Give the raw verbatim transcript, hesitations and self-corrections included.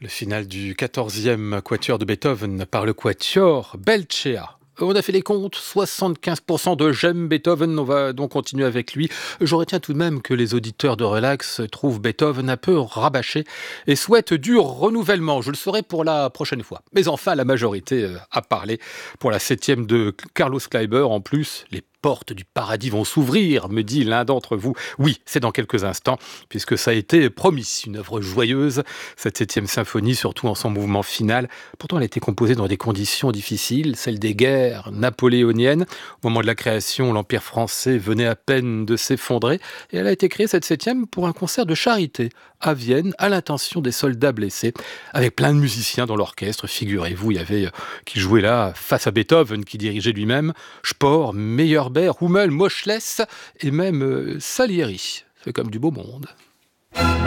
Le final du quatorzième quatuor de Beethoven par le quatuor Belcea. On a fait les comptes, soixante-quinze pour cent de j'aime Beethoven, on va donc continuer avec lui. Je retiens tout de même que les auditeurs de Relax trouvent Beethoven un peu rabâché et souhaitent du renouvellement. Je le saurai pour la prochaine fois. Mais enfin, la majorité a parlé pour la septième de Carlos Kleiber. En plus, les portes du paradis vont s'ouvrir, me dit l'un d'entre vous. Oui, c'est dans quelques instants, puisque ça a été promis. Une œuvre joyeuse, cette septième symphonie, surtout en son mouvement final. Pourtant, elle a été composée dans des conditions difficiles, celles des guerres napoléoniennes. Au moment de la création, l'Empire français venait à peine de s'effondrer, et elle a été créée, cette septième, pour un concert de charité à Vienne, à l'intention des soldats blessés, avec plein de musiciens dans l'orchestre. Figurez-vous, il y avait qui jouait là, face à Beethoven, qui dirigeait lui-même, Spohr, Meyerbeer, Hummel, Moscheles et même euh, Salieri. C'est comme du beau monde.